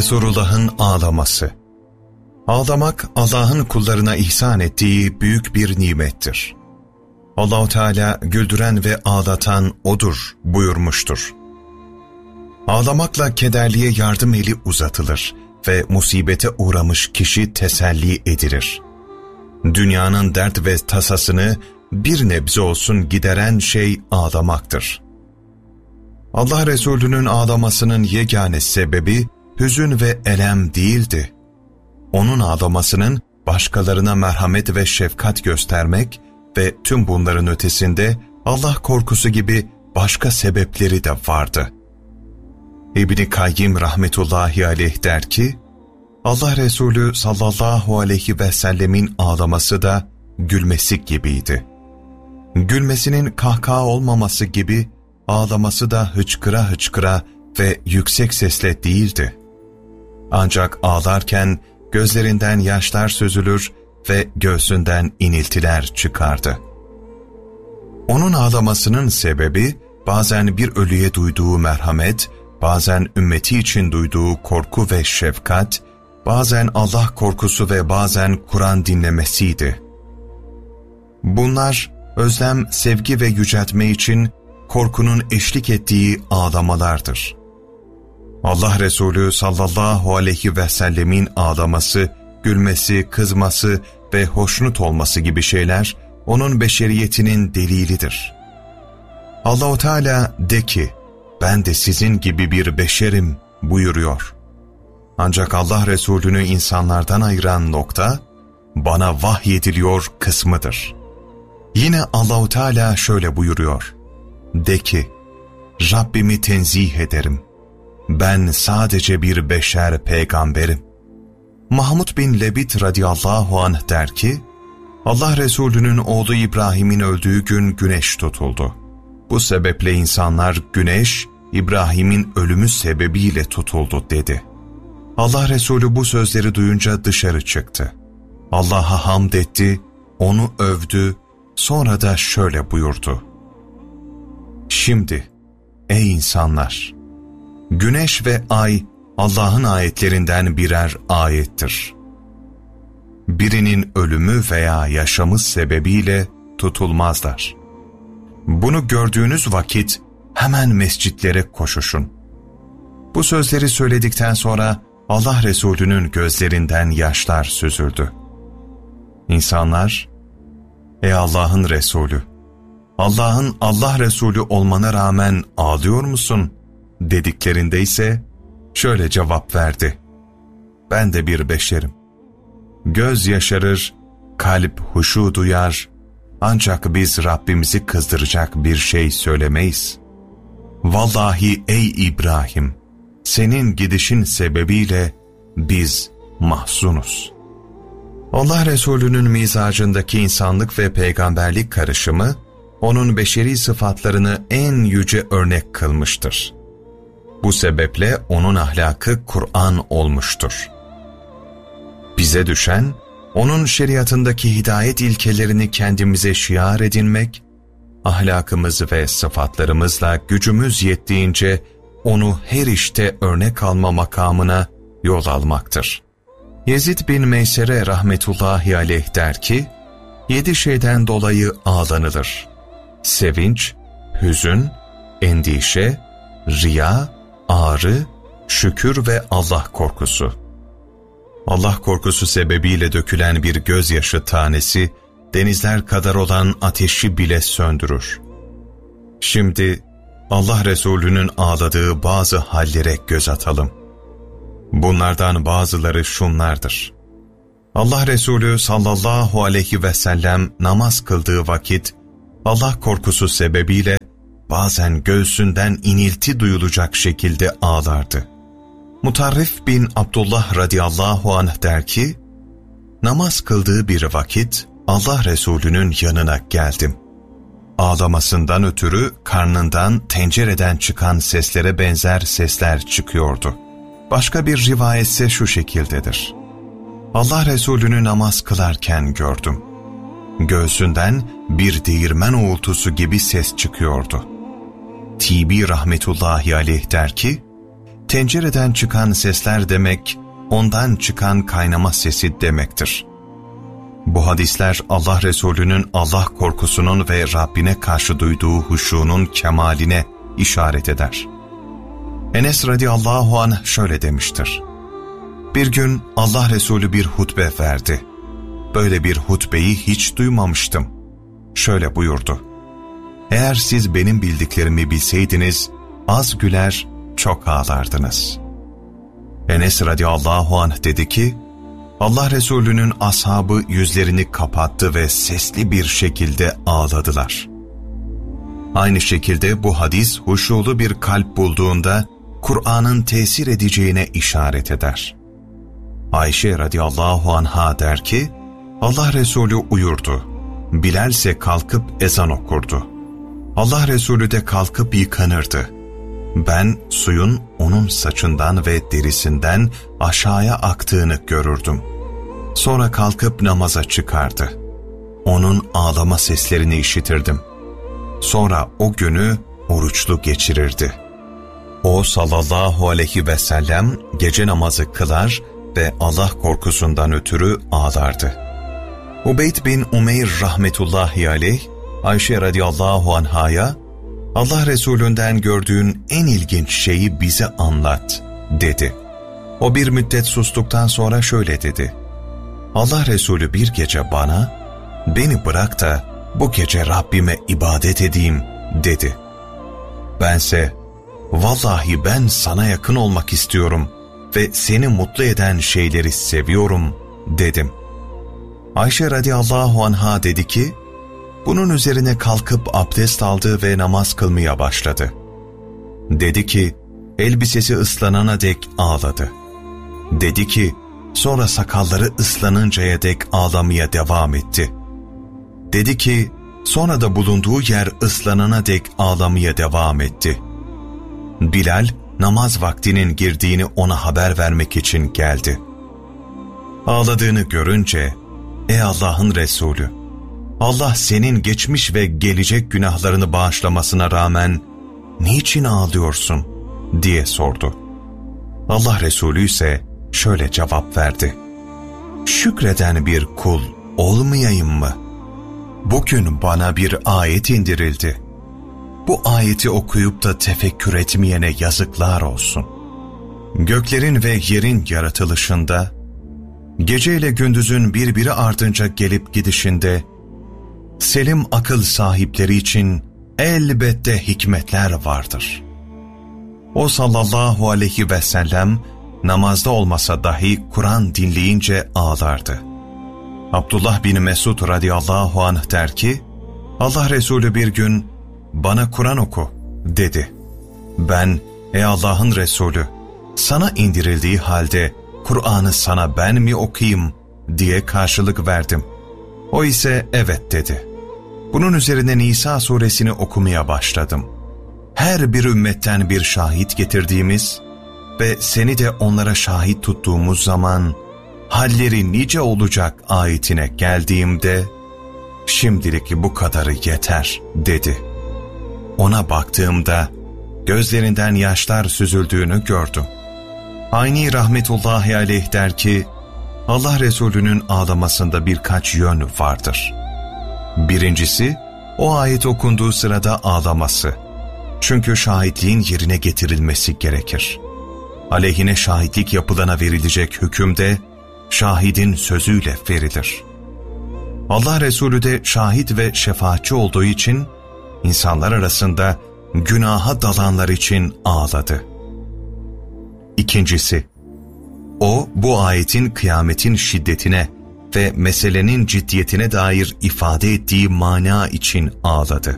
Resulullah'ın ağlaması. Ağlamak, Allah'ın kullarına ihsan ettiği büyük bir nimettir. Allah-u Teala güldüren ve ağlatan O'dur buyurmuştur. Ağlamakla kederliye yardım eli uzatılır ve musibete uğramış kişi teselli edilir. Dünyanın dert ve tasasını bir nebze olsun gideren şey ağlamaktır. Allah Resulü'nün ağlamasının yegane sebebi hüzün ve elem değildi. Onun ağlamasının başkalarına merhamet ve şefkat göstermek ve tüm bunların ötesinde Allah korkusu gibi başka sebepleri de vardı. İbn-i Kayyim rahmetullahi aleyh der ki, Allah Resulü sallallahu aleyhi ve sellemin ağlaması da gülmesi gibiydi. Gülmesinin kahkaha olmaması gibi ağlaması da hıçkıra hıçkıra ve yüksek sesle değildi. Ancak ağlarken gözlerinden yaşlar süzülür ve göğsünden iniltiler çıkardı. Onun ağlamasının sebebi bazen bir ölüye duyduğu merhamet, bazen ümmeti için duyduğu korku ve şefkat, bazen Allah korkusu ve bazen Kur'an dinlemesiydi. Bunlar özlem, sevgi ve yüceltme için korkunun eşlik ettiği ağlamalardır. Allah Resulü sallallahu aleyhi ve sellemin ağlaması, gülmesi, kızması ve hoşnut olması gibi şeyler onun beşeriyetinin delilidir. Allah-u Teala de ki, ben de sizin gibi bir beşerim buyuruyor. Ancak Allah Resulü'nü insanlardan ayıran nokta, bana vahyediliyor kısmıdır. Yine Allah-u Teala şöyle buyuruyor. De ki, Rabbimi tenzih ederim. Ben sadece bir beşer peygamberim. Mahmud bin Lebit radıyallahu anh der ki, Allah Resulü'nün oğlu İbrahim'in öldüğü gün güneş tutuldu. Bu sebeple insanlar güneş, İbrahim'in ölümü sebebiyle tutuldu dedi. Allah Resulü bu sözleri duyunca dışarı çıktı. Allah'a hamd etti, onu övdü, sonra da şöyle buyurdu. Şimdi, ey insanlar! Güneş ve ay Allah'ın ayetlerinden birer ayettir. Birinin ölümü veya yaşamı sebebiyle tutulmazlar. Bunu gördüğünüz vakit hemen mescitlere koşuşun. Bu sözleri söyledikten sonra Allah Resulü'nün gözlerinden yaşlar süzüldü. İnsanlar, ey Allah'ın Resulü, Allah'ın Allah Resulü olmana rağmen ağlıyor musun? Dediklerinde ise şöyle cevap verdi. Ben de bir beşerim. Göz yaşarır, kalp huşu duyar, ancak biz Rabbimizi kızdıracak bir şey söylemeyiz. Vallahi ey İbrahim, senin gidişin sebebiyle biz mahzunuz. Allah Resulü'nün mizacındaki insanlık ve peygamberlik karışımı, onun beşeri sıfatlarını en yüce örnek kılmıştır. Bu sebeple onun ahlakı Kur'an olmuştur. Bize düşen, onun şeriatındaki hidayet ilkelerini kendimize şiar edinmek, ahlakımız ve sıfatlarımızla gücümüz yettiğince onu her işte örnek alma makamına yol almaktır. Yezid bin Meysere rahmetullahi aleyh der ki, 7 şeyden dolayı ağlanılır. Sevinç, hüzün, endişe, riya, ağrı, şükür ve Allah korkusu. Allah korkusu sebebiyle dökülen bir gözyaşı tanesi, denizler kadar olan ateşi bile söndürür. Şimdi Allah Resulü'nün ağladığı bazı hallere göz atalım. Bunlardan bazıları şunlardır. Allah Resulü sallallahu aleyhi ve sellem namaz kıldığı vakit, Allah korkusu sebebiyle bazen göğsünden inilti duyulacak şekilde ağlardı. Mutarrif bin Abdullah radıyallahu anh der ki, namaz kıldığı bir vakit Allah Resulü'nün yanına geldim. Ağlamasından ötürü karnından, tencereden çıkan seslere benzer sesler çıkıyordu. Başka bir rivayetse şu şekildedir. Allah Resulü'nü namaz kılarken gördüm. Göğsünden bir değirmen uğultusu gibi ses çıkıyordu. Tibi rahmetullahi aleyh der ki, tencereden çıkan sesler demek, ondan çıkan kaynama sesi demektir. Bu hadisler Allah Resulü'nün Allah korkusunun ve Rabbine karşı duyduğu huşunun kemaline işaret eder. Enes radıyallahu anh şöyle demiştir: Bir gün Allah Resulü bir hutbe verdi. Böyle bir hutbeyi hiç duymamıştım. Şöyle buyurdu: Eğer siz benim bildiklerimi bilseydiniz, az güler, çok ağlardınız. Enes radıyallahu anh dedi ki, Allah Resulü'nün ashabı yüzlerini kapattı ve sesli bir şekilde ağladılar. Aynı şekilde bu hadis huşulu bir kalp bulduğunda Kur'an'ın tesir edeceğine işaret eder. Ayşe radıyallahu anha der ki, Allah Resulü uyurdu. Bilal ise kalkıp ezan okurdu. Allah Resulü de kalkıp yıkanırdı. Ben suyun onun saçından ve derisinden aşağıya aktığını görürdüm. Sonra kalkıp namaza çıkardı. Onun ağlama seslerini işitirdim. Sonra o günü oruçlu geçirirdi. O sallallahu aleyhi ve sellem gece namazı kılar ve Allah korkusundan ötürü ağlardı. Ubeyd bin Umeyr rahmetullahi aleyh, Ayşe radıyallahu anhaya, Allah Resulünden gördüğün en ilginç şeyi bize anlat, dedi. O bir müddet sustuktan sonra şöyle dedi: Allah Resulü bir gece bana, beni bırak da bu gece Rabbime ibadet edeyim, dedi. Bense, vallahi ben sana yakın olmak istiyorum ve seni mutlu eden şeyleri seviyorum, dedim. Ayşe radıyallahu anha dedi ki, bunun üzerine kalkıp abdest aldı ve namaz kılmaya başladı. Dedi ki, elbisesi ıslanana dek ağladı. Dedi ki, sonra sakalları ıslanıncaya dek ağlamaya devam etti. Dedi ki, sonra da bulunduğu yer ıslanana dek ağlamaya devam etti. Bilal, namaz vaktinin girdiğini ona haber vermek için geldi. Ağladığını görünce, ey Allah'ın Resulü, Allah senin geçmiş ve gelecek günahlarını bağışlamasına rağmen niçin ağlıyorsun diye sordu. Allah Resulü ise şöyle cevap verdi: şükreden bir kul olmayayım mı? Bugün bana bir ayet indirildi. Bu ayeti okuyup da tefekkür etmeyene yazıklar olsun. Göklerin ve yerin yaratılışında, geceyle gündüzün birbiri ardınca gelip gidişinde, selim akıl sahipleri için elbette hikmetler vardır. O sallallahu aleyhi ve sellem namazda olmasa dahi Kur'an dinleyince ağlardı. Abdullah bin Mesud radıyallahu anh der ki, Allah Resulü bir gün bana Kur'an oku dedi. Ben, ey Allah'ın Resulü, sana indirildiği halde Kur'an'ı sana ben mi okuyayım diye karşılık verdim. O ise evet dedi. Bunun üzerine Nisa suresini okumaya başladım. Her bir ümmetten bir şahit getirdiğimiz ve seni de onlara şahit tuttuğumuz zaman halleri nice olacak ayetine geldiğimde, şimdilik bu kadarı yeter dedi. Ona baktığımda gözlerinden yaşlar süzüldüğünü gördüm. Ayni rahmetullahi aleyh der ki, Allah Resulü'nün ağlamasında birkaç yön vardır. Birincisi, o ayet okunduğu sırada ağlaması. Çünkü şahitliğin yerine getirilmesi gerekir. Aleyhine şahitlik yapılana verilecek hüküm de şahidin sözüyle verilir. Allah Resulü de şahit ve şefaatçi olduğu için insanlar arasında günaha dalanlar için ağladı. İkincisi, o bu ayetin kıyametin şiddetine ve meselenin ciddiyetine dair ifade ettiği mana için ağladı.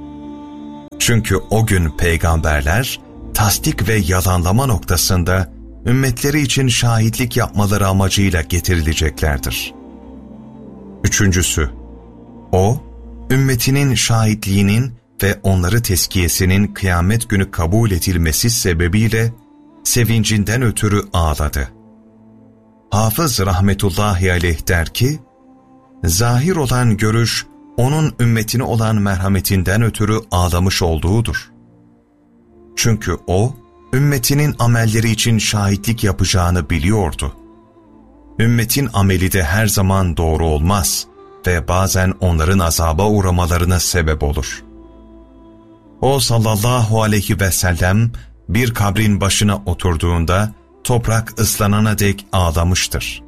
Çünkü o gün peygamberler tasdik ve yalanlama noktasında ümmetleri için şahitlik yapmaları amacıyla getirileceklerdir. Üçüncüsü, o, ümmetinin şahitliğinin ve onları tezkiyesinin kıyamet günü kabul edilmesi sebebiyle sevincinden ötürü ağladı. Hafız rahmetullahi aleyh der ki, zahir olan görüş, onun ümmetine olan merhametinden ötürü ağlamış olduğudur. Çünkü o, ümmetinin amelleri için şahitlik yapacağını biliyordu. Ümmetin ameli de her zaman doğru olmaz ve bazen onların azaba uğramalarına sebep olur. O sallallahu aleyhi ve sellem bir kabrin başına oturduğunda toprak ıslanana dek ağlamıştır.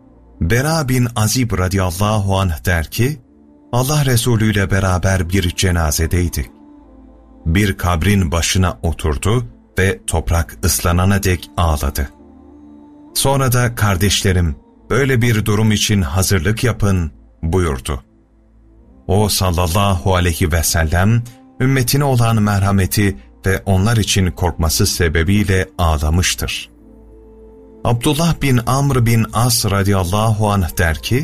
Bera bin Azib radıyallahu anh der ki, Allah Resulü ile beraber bir cenazedeydik. Bir kabrin başına oturdu ve toprak ıslanana dek ağladı. Sonra da kardeşlerim, böyle bir durum için hazırlık yapın buyurdu. O sallallahu aleyhi ve sellem, ümmetine olan merhameti ve onlar için korkması sebebiyle ağlamıştır. Abdullah bin Amr bin As radıyallahu anh der ki,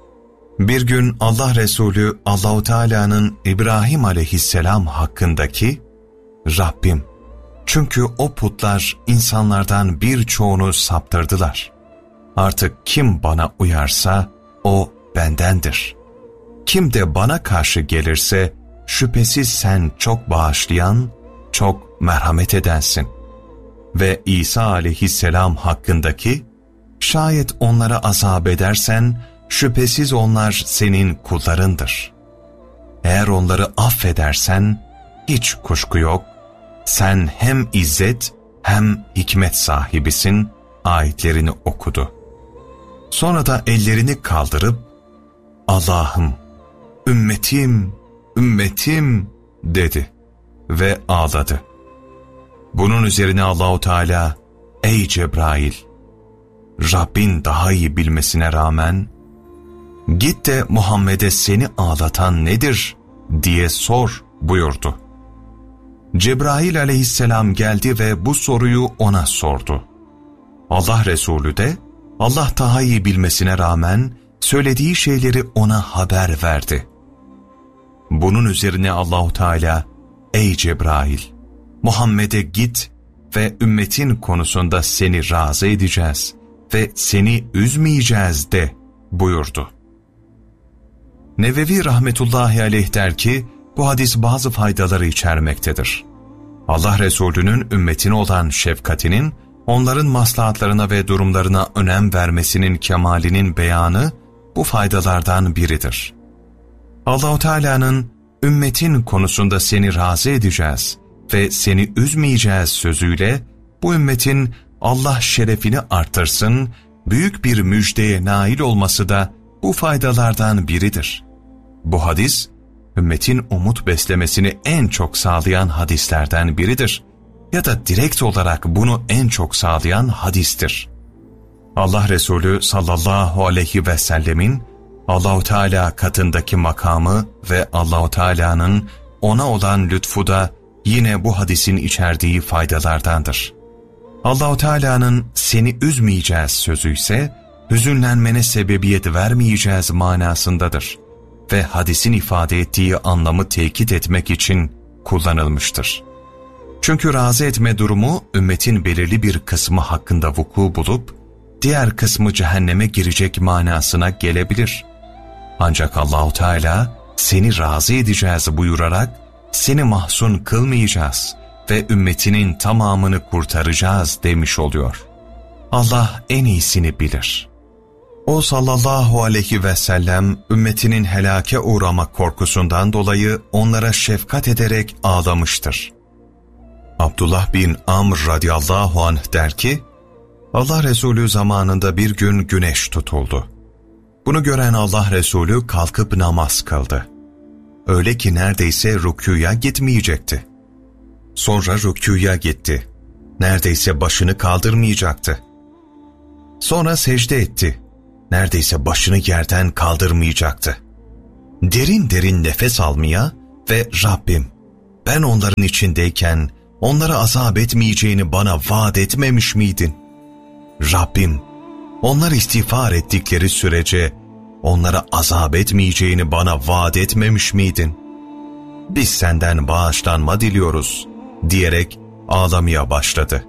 bir gün Allah Resulü Allah-u Teala'nın İbrahim aleyhisselam hakkındaki, Rabbim, çünkü o putlar insanlardan birçoğunu saptırdılar. Artık kim bana uyarsa o bendendir. Kim de bana karşı gelirse şüphesiz sen çok bağışlayan, çok merhamet edensin. Ve İsa aleyhisselam hakkındaki, şayet onlara azap edersen, şüphesiz onlar senin kullarındır. Eğer onları affedersen, hiç kuşku yok, sen hem izzet hem hikmet sahibisin ayetlerini okudu. Sonra da ellerini kaldırıp, Allah'ım, ümmetim, ümmetim dedi ve ağladı. Bunun üzerine Allah-u Teala, ey Cebrail, Rabbin daha iyi bilmesine rağmen, git de Muhammed'e seni ağlatan nedir diye sor buyurdu. Cebrail aleyhisselam geldi ve bu soruyu ona sordu. Allah Resulü de Allah daha iyi bilmesine rağmen söylediği şeyleri ona haber verdi. Bunun üzerine Allah-u Teala, ey Cebrail, Muhammed'e git ve ümmetin konusunda seni razı edeceğiz ve seni üzmeyeceğiz de buyurdu. Nevevi rahmetullahi aleyh der ki, bu hadis bazı faydaları içermektedir. Allah Resulü'nün ümmetine olan şefkatinin, onların maslahatlarına ve durumlarına önem vermesinin kemalinin beyanı bu faydalardan biridir. Allah-u Teala'nın ümmetin konusunda seni razı edeceğiz ve seni üzmeyeceğiz sözüyle bu ümmetin Allah şerefini artırsın, büyük bir müjdeye nail olması da bu faydalardan biridir. Bu hadis, ümmetin umut beslemesini en çok sağlayan hadislerden biridir ya da direkt olarak bunu en çok sağlayan hadistir. Allah Resulü sallallahu aleyhi ve sellemin Allah-u Teala katındaki makamı ve Allah-u Teala'nın ona olan lütfu da yine bu hadisin içerdiği faydalardandır. Allah-u Teala'nın seni üzmeyeceğiz sözü ise hüzünlenmene sebebiyet vermeyeceğiz manasındadır ve hadisin ifade ettiği anlamı tekit etmek için kullanılmıştır. Çünkü razı etme durumu ümmetin belirli bir kısmı hakkında vuku bulup diğer kısmı cehenneme girecek manasına gelebilir. Ancak Allah-u Teala seni razı edeceğiz buyurarak seni mahzun kılmayacağız ve ümmetinin tamamını kurtaracağız demiş oluyor. Allah en iyisini bilir. O sallallahu aleyhi ve sellem ümmetinin helake uğrama korkusundan dolayı onlara şefkat ederek ağlamıştır. Abdullah bin Amr radıyallahu anh der ki, Allah Resulü zamanında bir gün güneş tutuldu. Bunu gören Allah Resulü kalkıp namaz kıldı. Öyle ki neredeyse rükûya gitmeyecekti. Sonra rükûya gitti. Neredeyse başını kaldırmayacaktı. Sonra secde etti. Neredeyse başını yerden kaldırmayacaktı. Derin derin nefes almaya ve Rabbim, ben onların içindeyken onlara azap etmeyeceğini bana vaat etmemiş miydin? Rabbim, onlar istiğfar ettikleri sürece onlara azap etmeyeceğini bana vaat etmemiş miydin? Biz senden bağışlanma diliyoruz diyerek ağlamaya başladı.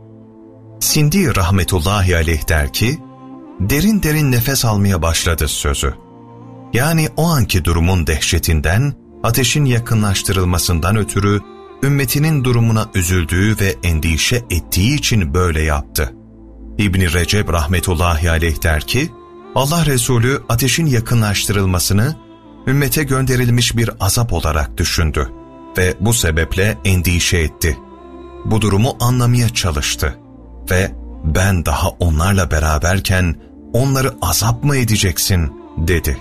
Sindi rahmetullahi aleyh der ki, derin derin nefes almaya başladı sözü. Yani o anki durumun dehşetinden, ateşin yakınlaştırılmasından ötürü ümmetinin durumuna üzüldüğü ve endişe ettiği için böyle yaptı. İbn-i Recep rahmetullahi aleyh der ki, Allah Resulü ateşin yakınlaştırılmasını ümmete gönderilmiş bir azap olarak düşündü ve bu sebeple endişe etti. Bu durumu anlamaya çalıştı ve ben daha onlarla beraberken onları azap mı edeceksin dedi.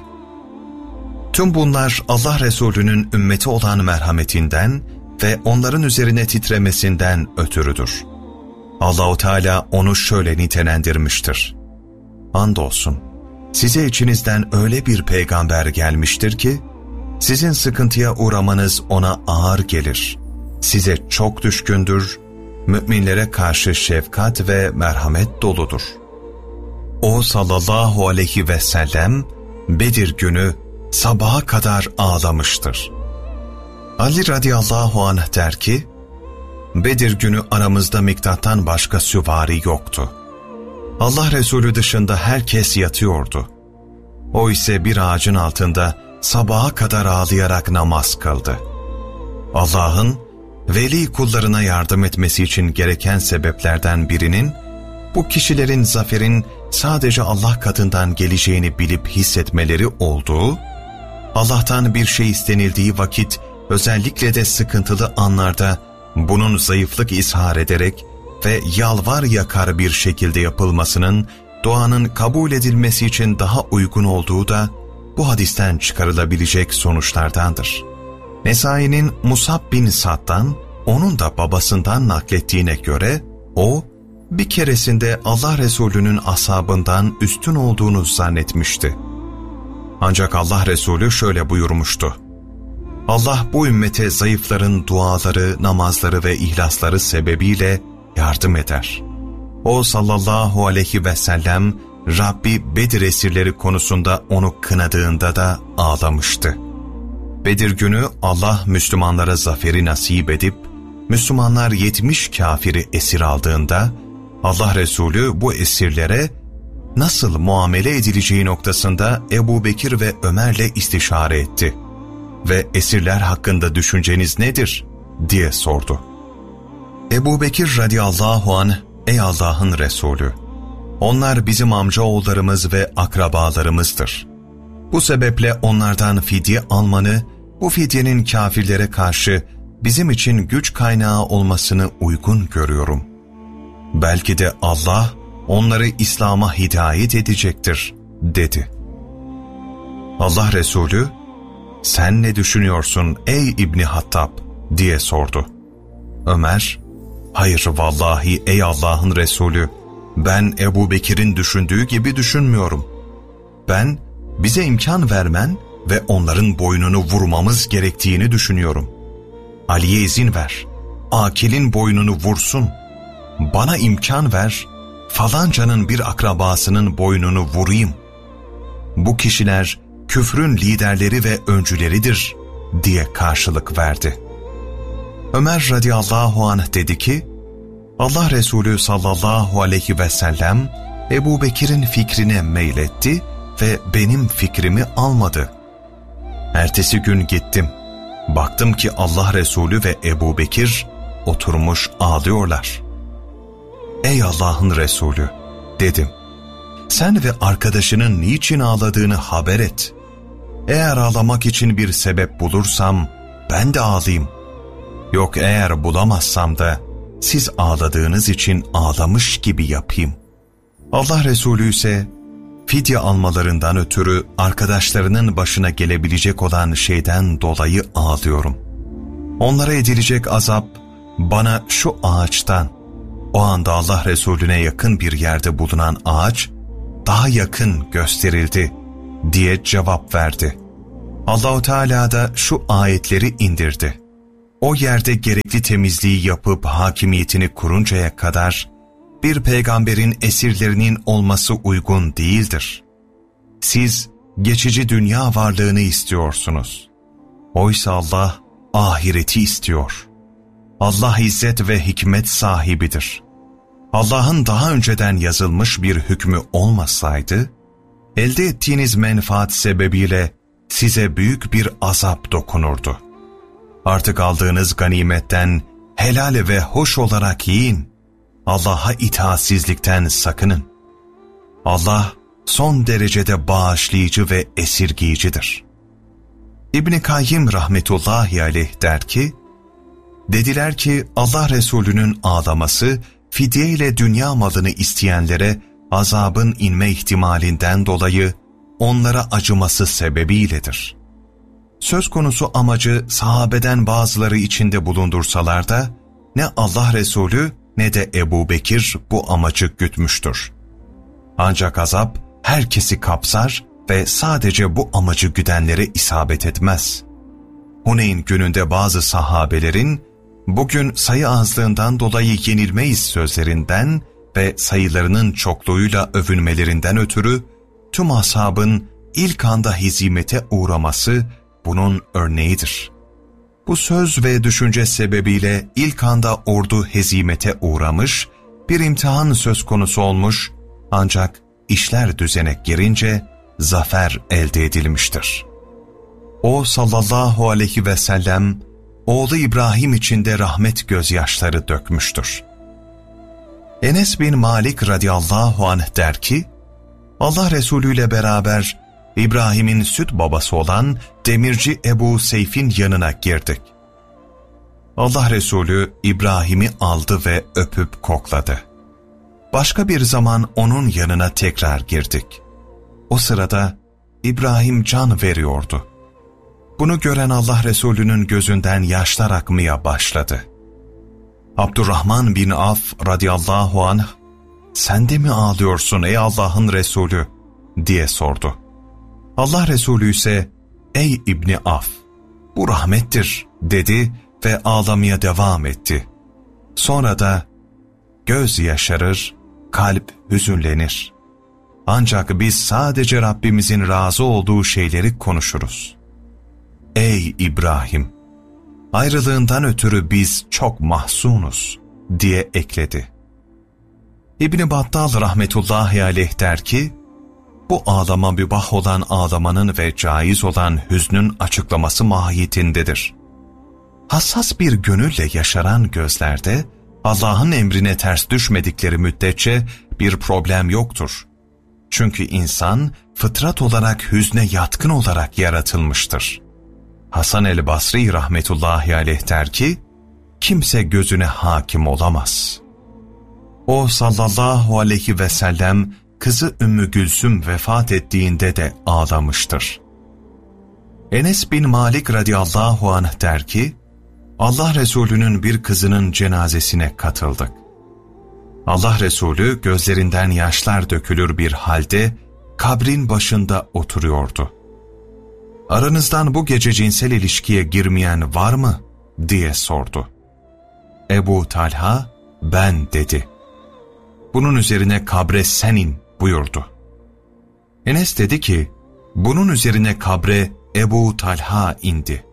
Tüm bunlar Allah Resulü'nün ümmeti olan merhametinden ve onların üzerine titremesinden ötürüdür. Allah-u Teala onu şöyle nitelendirmiştir. Andolsun, size içinizden öyle bir peygamber gelmiştir ki, sizin sıkıntıya uğramanız ona ağır gelir. Size çok düşkündür, müminlere karşı şefkat ve merhamet doludur. O sallallahu aleyhi ve sellem, Bedir günü sabaha kadar ağlamıştır. Ali radıyallahu anh der ki, Bedir günü aramızda Miktat'tan başka süvari yoktu. Allah Resulü dışında herkes yatıyordu. O ise bir ağacın altında sabaha kadar ağlayarak namaz kıldı. Allah'ın veli kullarına yardım etmesi için gereken sebeplerden birinin, bu kişilerin zaferin sadece Allah katından geleceğini bilip hissetmeleri olduğu, Allah'tan bir şey istenildiği vakit, özellikle de sıkıntılı anlarda bunun zayıflık ishar ederek ve yalvar yakar bir şekilde yapılmasının duanın kabul edilmesi için daha uygun olduğu da bu hadisten çıkarılabilecek sonuçlardandır. Nesai'nin Musab bin Sad'dan, onun da babasından naklettiğine göre o bir keresinde Allah Resulü'nün ashabından üstün olduğunu zannetmişti. Ancak Allah Resulü şöyle buyurmuştu: Allah bu ümmete zayıfların duaları, namazları ve ihlasları sebebiyle yardım eder. O sallallahu aleyhi ve sellem Rabbi Bedir esirleri konusunda onu kınadığında da ağlamıştı. Bedir günü Allah Müslümanlara zaferi nasip edip Müslümanlar 70 kafiri esir aldığında Allah Resulü bu esirlere nasıl muamele edileceği noktasında Ebu Bekir ve Ömer'le istişare etti ve esirler hakkında düşünceniz nedir diye sordu. Ebu Bekir radıyallahu anh, ey Allah'ın Resulü, onlar bizim amcaoğullarımız ve akrabalarımızdır. Bu sebeple onlardan fidye almanı, bu fidyenin kafirlere karşı bizim için güç kaynağı olmasını uygun görüyorum. Belki de Allah onları İslam'a hidayet edecektir dedi. Allah Resulü, sen ne düşünüyorsun ey İbni Hattab diye sordu. Ömer, hayır vallahi ey Allah'ın Resulü, ben Ebu Bekir'in düşündüğü gibi düşünmüyorum. Ben bize imkan vermen ve onların boynunu vurmamız gerektiğini düşünüyorum. Ali'ye izin ver, Akil'in boynunu vursun. Bana imkan ver, falancanın bir akrabasının boynunu vurayım. Bu kişiler küfrün liderleri ve öncüleridir diye karşılık verdi. Ömer radıyallahu anh dedi ki, Allah Resulü sallallahu aleyhi ve sellem Ebu Bekir'in fikrine meyletti ve benim fikrimi almadı. Ertesi gün gittim. Baktım ki Allah Resulü ve Ebu Bekir oturmuş ağlıyorlar. Ey Allah'ın Resulü dedim. Sen ve arkadaşının niçin ağladığını haber et. Eğer ağlamak için bir sebep bulursam ben de ağlayayım. Yok eğer bulamazsam da siz ağladığınız için ağlamış gibi yapayım. Allah Resulü ise fidye almalarından ötürü arkadaşlarının başına gelebilecek olan şeyden dolayı ağlıyorum. Onlara edilecek azap bana şu ağaçtan, o anda Allah Resulüne yakın bir yerde bulunan ağaç daha yakın gösterildi diye cevap verdi. Allah-u Teala da şu ayetleri indirdi. O yerde gerekli temizliği yapıp hakimiyetini kuruncaya kadar bir peygamberin esirlerinin olması uygun değildir. Siz geçici dünya varlığını istiyorsunuz. Oysa Allah ahireti istiyor. Allah izzet ve hikmet sahibidir. Allah'ın daha önceden yazılmış bir hükmü olmasaydı, elde ettiğiniz menfaat sebebiyle size büyük bir azap dokunurdu. Artık aldığınız ganimetten helal ve hoş olarak yiyin. Allah'a itaatsizlikten sakının. Allah son derecede bağışlayıcı ve esirgiyicidir. İbn Kayyim rahmetullahi aleyh der ki, dediler ki Allah Resulü'nün ağlaması, fidye ile dünya malını isteyenlere azabın inme ihtimalinden dolayı onlara acıması sebebiyledir. Söz konusu amacı sahabeden bazıları içinde bulundursalar da, ne Allah Resulü ne de Ebu Bekir bu amacı gütmüştür. Ancak azap herkesi kapsar ve sadece bu amacı güdenlere isabet etmez. Huneyn gününde bazı sahabelerin, bugün sayı azlığından dolayı yenilmeyiz sözlerinden ve sayılarının çokluğuyla övünmelerinden ötürü, tüm ashabın ilk anda hezimete uğraması bunun örneğidir. Bu söz ve düşünce sebebiyle ilk anda ordu hezimete uğramış, bir imtihan söz konusu olmuş, ancak işler düzene girince zafer elde edilmiştir. O sallallahu aleyhi ve sellem, oğlu İbrahim için de rahmet gözyaşları dökmüştür. Enes bin Malik radıyallahu anh der ki, Allah Resulü ile beraber İbrahim'in süt babası olan demirci Ebu Seyf'in yanına girdik. Allah Resulü İbrahim'i aldı ve öpüp kokladı. Başka bir zaman onun yanına tekrar girdik. O sırada İbrahim can veriyordu. Bunu gören Allah Resulü'nün gözünden yaşlar akmaya başladı. Abdurrahman bin Avf radıyallahu anh, "Sen de mi ağlıyorsun ey Allah'ın Resulü?" diye sordu. Allah Resulü ise, "Ey İbni Avf, bu rahmettir," dedi ve ağlamaya devam etti. Sonra da, "Göz yaşarır, kalp hüzünlenir. Ancak biz sadece Rabbimizin razı olduğu şeyleri konuşuruz. Ey İbrahim, ayrılığından ötürü biz çok mahzunuz," diye ekledi. İbn Battal rahmetullahi aleyh der ki, bu ağlama mübah olan ağlamanın ve caiz olan hüznün açıklaması mahiyetindedir. Hassas bir gönülle yaşaran gözlerde, Allah'ın emrine ters düşmedikleri müddetçe bir problem yoktur. Çünkü insan fıtrat olarak hüzne yatkın olarak yaratılmıştır. Hasan el-Basri rahmetullahi aleyh der ki, kimse gözüne hakim olamaz. O sallallahu aleyhi ve sellem kızı Ümmü Gülsüm vefat ettiğinde de ağlamıştır. Enes bin Malik radıyallahu anh der ki, Allah Resulü'nün bir kızının cenazesine katıldık. Allah Resulü gözlerinden yaşlar dökülür bir halde kabrin başında oturuyordu. "Aranızdan bu gece cinsel ilişkiye girmeyen var mı?" diye sordu. Ebu Talha, "Ben," dedi. Bunun üzerine kabre sen in buyurdu. Enes dedi ki, bunun üzerine kabre Ebu Talha indi.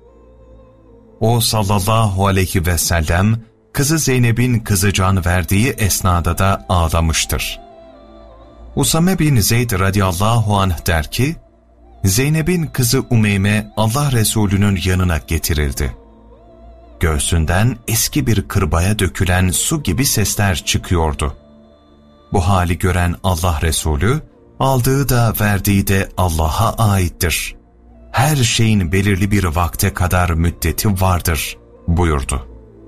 O sallallahu aleyhi ve sellem kızı Zeynep'in kızı can verdiği esnada da ağlamıştır. Usame bin Zeyd radıyallahu anh der ki, Zeynep'in kızı Umeyme Allah Resulü'nün yanına getirildi. Göğsünden eski bir kırbaya dökülen su gibi sesler çıkıyordu. Bu hali gören Allah Resulü, aldığı da verdiği de Allah'a aittir. Her şeyin belirli bir vakte kadar müddeti vardır buyurdu.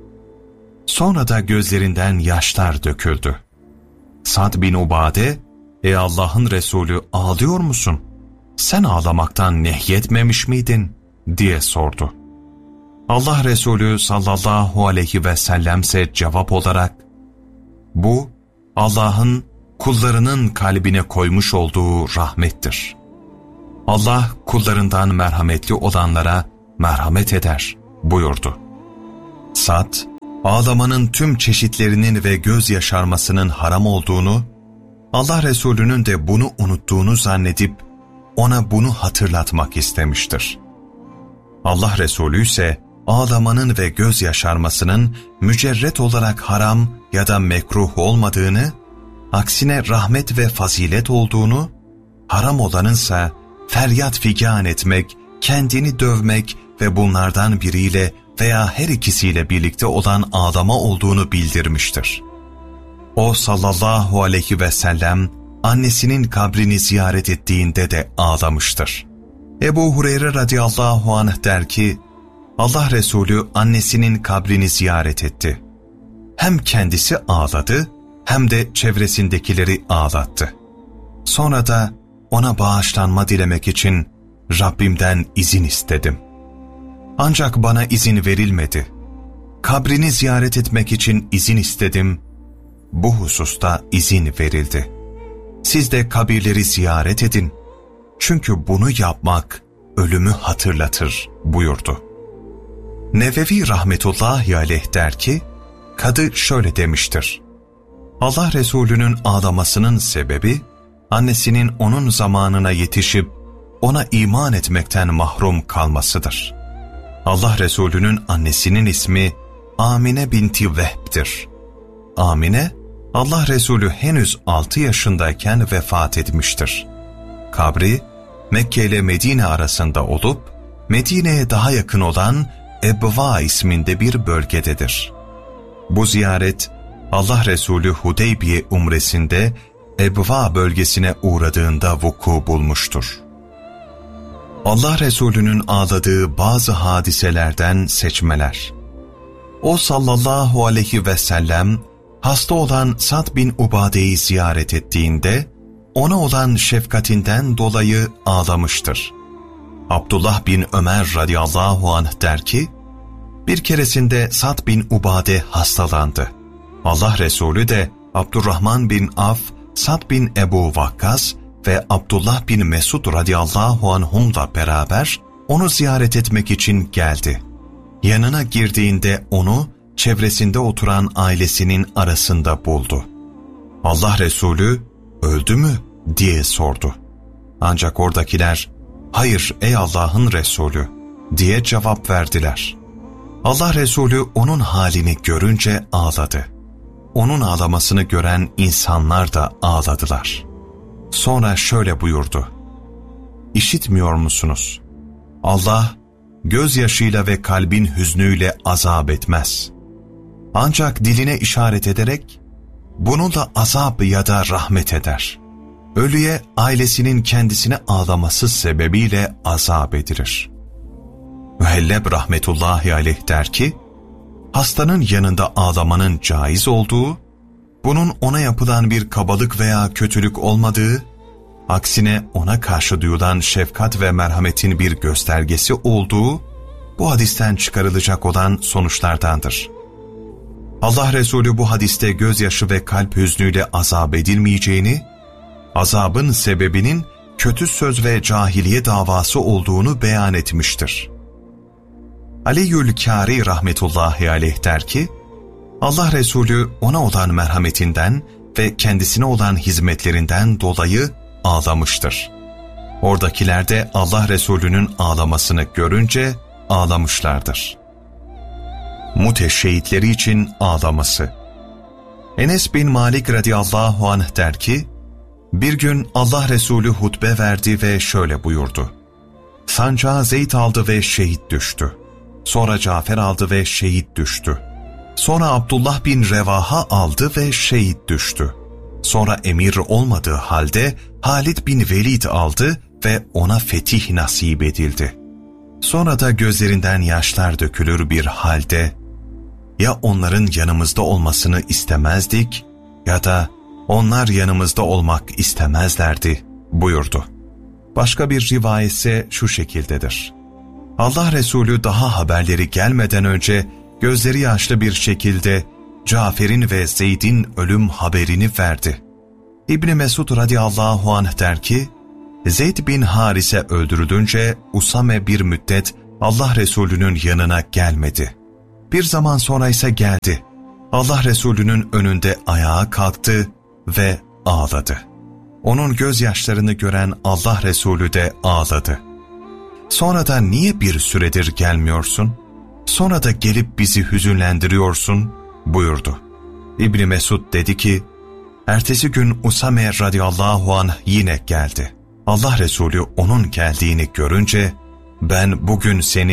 Sonra da gözlerinden yaşlar döküldü. Sa'd bin Ubade, "Ey Allah'ın Resulü, ağlıyor musun? Sen ağlamaktan nehyetmemiş miydin?" diye sordu. Allah Resulü sallallahu aleyhi ve sellemse cevap olarak, "Bu Allah'ın kullarının kalbine koymuş olduğu rahmettir. Allah kullarından merhametli olanlara merhamet eder," buyurdu. Sa'd, ağlamanın tüm çeşitlerinin ve göz yaşarmasının haram olduğunu, Allah Resulü'nün de bunu unuttuğunu zannedip ona bunu hatırlatmak istemiştir. Allah Resulü ise ağlamanın ve göz yaşarmasının mücerret olarak haram ya da mekruh olmadığını, aksine rahmet ve fazilet olduğunu, haram olanınsa feryat figan etmek, kendini dövmek ve bunlardan biriyle veya her ikisiyle birlikte olan Adam'a olduğunu bildirmiştir. O sallallahu aleyhi ve sellem annesinin kabrini ziyaret ettiğinde de ağlamıştır. Ebu Hureyre radıyallahu anh der ki, Allah Resulü annesinin kabrini ziyaret etti. Hem kendisi ağladı hem de çevresindekileri ağlattı. Sonra da ona bağışlanma dilemek için Rabbimden izin istedim. Ancak bana izin verilmedi. Kabrini ziyaret etmek için izin istedim. Bu hususta izin verildi. Siz de kabirleri ziyaret edin. Çünkü bunu yapmak ölümü hatırlatır buyurdu. Nevevi rahmetullahi aleyh der ki, kadı şöyle demiştir. Allah Resulü'nün ağlamasının sebebi, annesinin onun zamanına yetişip ona iman etmekten mahrum kalmasıdır. Allah Resulü'nün annesinin ismi Amine binti Vehb'dir. Amine, Allah Resulü henüz 6 yaşındayken vefat etmiştir. Kabri, Mekke ile Medine arasında olup, Medine'ye daha yakın olan Ebva isminde bir bölgededir. Bu ziyaret, Allah Resulü Hudeybiye umresinde Ebva bölgesine uğradığında vuku bulmuştur. Allah Resulü'nün ağladığı bazı hadiselerden seçmeler. O sallallahu aleyhi ve sellem, hasta olan Sa'd bin Ubade'yi ziyaret ettiğinde, ona olan şefkatinden dolayı ağlamıştır. Abdullah bin Ömer radıyallahu anh der ki, bir keresinde Sa'd bin Ubade hastalandı. Allah Resulü de Abdurrahman bin Avf, Sa'd bin Ebu Vakkas ve Abdullah bin Mesud radıyallahu anhumla beraber onu ziyaret etmek için geldi. Yanına girdiğinde onu çevresinde oturan ailesinin arasında buldu. Allah Resulü öldü mü diye sordu. Ancak oradakiler hayır ey Allah'ın Resulü diye cevap verdiler. Allah Resulü onun halini görünce ağladı. Onun ağlamasını gören insanlar da ağladılar. Sonra şöyle buyurdu. İşitmiyor musunuz? Allah gözyaşıyla ve kalbin hüznüyle azap etmez. Ancak diline işaret ederek bununla azap ya da rahmet eder. Ölüye ailesinin kendisine ağlaması sebebiyle azap edilir. Mühelleb rahmetullahi aleyh der ki, hastanın yanında ağlamanın caiz olduğu, bunun ona yapılan bir kabalık veya kötülük olmadığı, aksine ona karşı duyulan şefkat ve merhametin bir göstergesi olduğu, bu hadisten çıkarılacak olan sonuçlardandır. Allah Resulü bu hadiste gözyaşı ve kalp hüznüyle azap edilmeyeceğini, azabın sebebinin kötü söz ve cahiliye davası olduğunu beyan etmiştir. Aliyyül Kâri rahmetullahi aleyh der ki, Allah Resulü ona olan merhametinden ve kendisine olan hizmetlerinden dolayı ağlamıştır. Oradakiler de Allah Resulü'nün ağlamasını görünce ağlamışlardır. Mute şehitleri için ağlaması. Enes bin Malik radıyallahu anh der ki, bir gün Allah Resulü hutbe verdi ve şöyle buyurdu. Sancağı Zeyd aldı ve şehit düştü. Sonra Cafer aldı ve şehit düştü. Sonra Abdullah bin Revaha aldı ve şehit düştü. Sonra emir olmadığı halde Halid bin Velid aldı ve ona fetih nasip edildi. Sonra da gözlerinden yaşlar dökülür bir halde, ya onların yanımızda olmasını istemezdik ya da onlar yanımızda olmak istemezlerdi buyurdu. Başka bir rivayetse şu şekildedir. Allah Resulü daha haberleri gelmeden önce gözleri yaşlı bir şekilde Cafer'in ve Zeyd'in ölüm haberini verdi. İbn Mesud radıyallahu anh der ki, Zeyd bin Harise öldürülünce Usame bir müddet Allah Resulü'nün yanına gelmedi. Bir zaman sonra ise geldi. Allah Resulü'nün önünde ayağa kalktı ve ağladı. Onun gözyaşlarını gören Allah Resulü de ağladı. Sonra da niye bir süredir gelmiyorsun? Sonra da gelip bizi hüzünlendiriyorsun buyurdu. İbn Mesud dedi ki, ertesi gün Usame radıyallahu anh yine geldi. Allah Resulü onun geldiğini görünce, ben bugün seni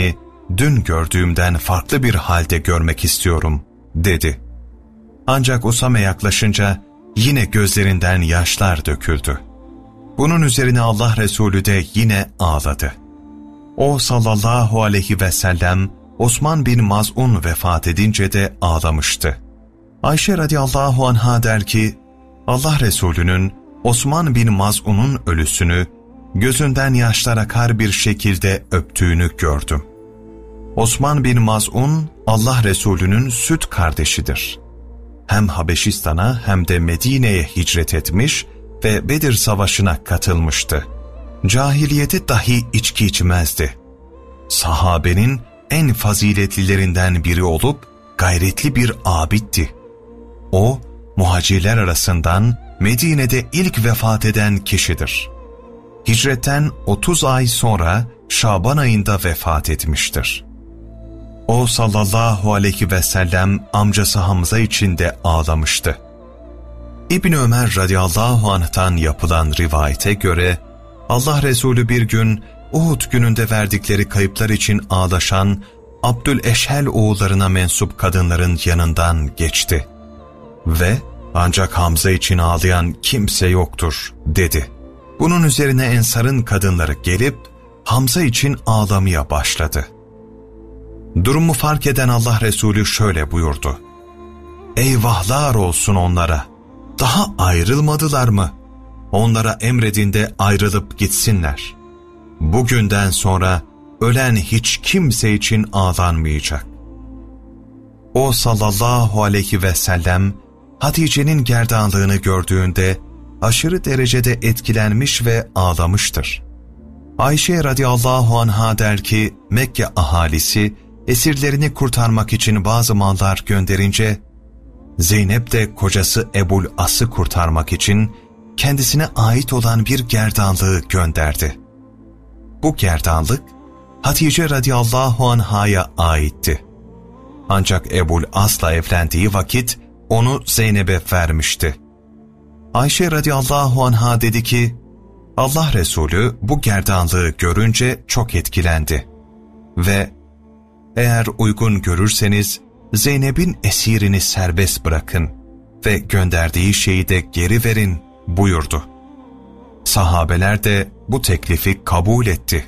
dün gördüğümden farklı bir halde görmek istiyorum, dedi. Ancak Usame yaklaşınca yine gözlerinden yaşlar döküldü. Bunun üzerine Allah Resulü de yine ağladı. O sallallahu aleyhi ve sellem Osman bin Maz'un vefat edince de ağlamıştı. Ayşe radıyallahu anha der ki, Allah Resulü'nün Osman bin Maz'un'un ölüsünü gözünden yaşlar akar bir şekilde öptüğünü gördüm. Osman bin Maz'un Allah Resulü'nün süt kardeşidir. Hem Habeşistan'a hem de Medine'ye hicret etmiş ve Bedir Savaşı'na katılmıştı. Cahiliyeti dahi içki içmezdi. Sahabenin en faziletlilerinden biri olup gayretli bir abiddi. O, muhacirler arasından Medine'de ilk vefat eden kişidir. Hicretten 30 ay sonra Şaban ayında vefat etmiştir. O sallallahu aleyhi ve sellem amcası Hamza için de ağlamıştı. İbn Ömer radıyallahu anh'tan yapılan rivayete göre Allah Resulü bir gün Uhud gününde verdikleri kayıplar için ağlaşan Abdüleşhel oğullarına mensup kadınların yanından geçti ve ancak Hamza için ağlayan kimse yoktur dedi. Bunun üzerine Ensar'ın kadınları gelip Hamza için ağlamaya başladı. Durumu fark eden Allah Resulü şöyle buyurdu: Eyvahlar olsun onlara! Daha ayrılmadılar mı? Onlara emredin de ayrılıp gitsinler. Bugünden sonra ölen hiç kimse için ağlanmayacak. O sallallahu aleyhi ve sellem Hatice'nin gerdanlığını gördüğünde aşırı derecede etkilenmiş ve ağlamıştır. Ayşe radıyallahu anha der ki, Mekke ahalisi esirlerini kurtarmak için bazı mallar gönderince, Zeynep de kocası Ebul As'ı kurtarmak için kendisine ait olan bir gerdanlığı gönderdi. Bu gerdanlık Hatice radıyallahu anhaya aitti. Ancak Ebul As'la evlendiği vakit onu Zeynep'e vermişti. Ayşe radıyallahu anha dedi ki, Allah Resulü bu gerdanlığı görünce çok etkilendi ve eğer uygun görürseniz Zeynep'in esirini serbest bırakın ve gönderdiği şeyi de geri verin buyurdu. Sahabeler de bu teklifi kabul etti.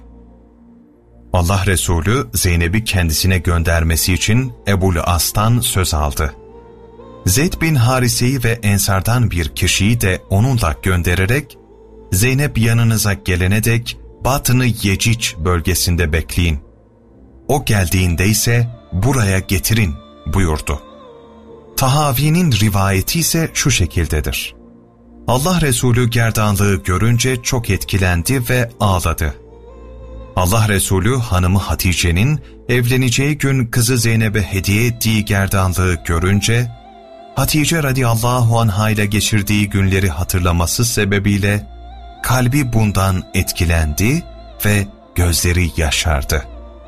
Allah Resulü Zeynep'i kendisine göndermesi için Ebul As'tan söz aldı. Zeyd bin Harise'yi ve Ensar'dan bir kişiyi de onunla göndererek Zeynep yanınıza gelene dek Batın-ı Yecic bölgesinde bekleyin. O geldiğinde ise buraya getirin buyurdu. Tahavi'nin rivayeti ise şu şekildedir. Allah Resulü gerdanlığı görünce çok etkilendi ve ağladı. Allah Resulü hanımı Hatice'nin evleneceği gün kızı Zeynep'e hediye ettiği gerdanlığı görünce, Hatice radıyallahu anha ile geçirdiği günleri hatırlaması sebebiyle kalbi bundan etkilendi ve gözleri yaşardı.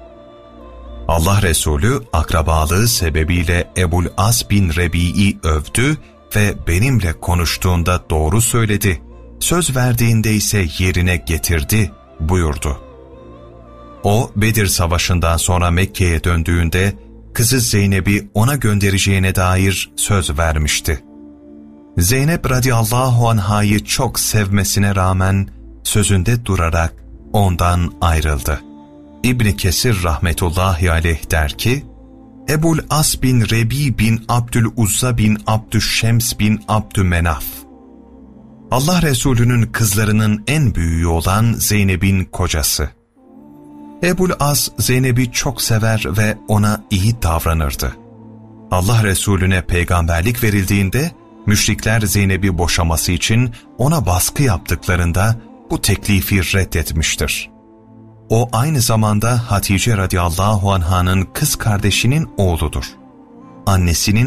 Allah Resulü akrabalığı sebebiyle Ebul As bin Rebi'i övdü ve benimle konuştuğunda doğru söyledi, söz verdiğinde ise yerine getirdi buyurdu. O Bedir Savaşı'ndan sonra Mekke'ye döndüğünde kızı Zeynep'i ona göndereceğine dair söz vermişti. Zeynep radıyallahu anhayı çok sevmesine rağmen sözünde durarak ondan ayrıldı. İbn Kesir rahmetullahi aleyh der ki, Ebul As bin Rebi bin Abdüluzza bin Abdüşşems bin Abdümenaf, Allah Resulü'nün kızlarının en büyüğü olan Zeynep'in kocası. Ebul As Zeynep'i çok sever ve ona iyi davranırdı. Allah Resulüne peygamberlik verildiğinde müşrikler Zeynep'i boşaması için ona baskı yaptıklarında bu teklifi reddetmiştir. O aynı zamanda Hatice radıyallahu anh'ın kız kardeşinin oğludur. Annesinin